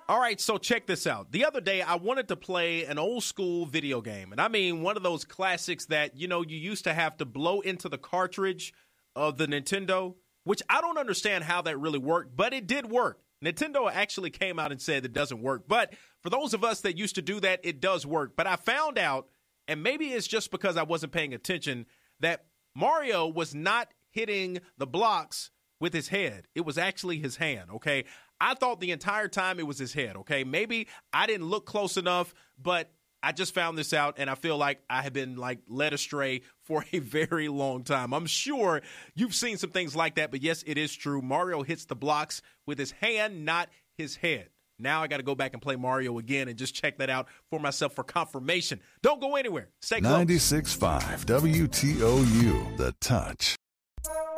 All right, so check this out. The other day, I wanted to play an old school video game. And I mean, one of those classics that, you used to have to blow into the cartridge of the Nintendo, which I don't understand how that really worked, but it did work. Nintendo actually came out and said it doesn't work. But for those of us that used to do that, it does work. But I found out, and maybe it's just because I wasn't paying attention, that Mario was not hitting the blocks with his head. It was actually his hand, okay? I thought the entire time it was his head, okay? Maybe I didn't look close enough, but I just found this out, and I feel like I have been, led astray for a very long time. I'm sure you've seen some things like that, but yes, it is true. Mario hits the blocks with his hand, not his head. Now I got to go back and play Mario again and just check that out for myself for confirmation. Don't go anywhere. Stay close. 96.5 WTOU, The Touch.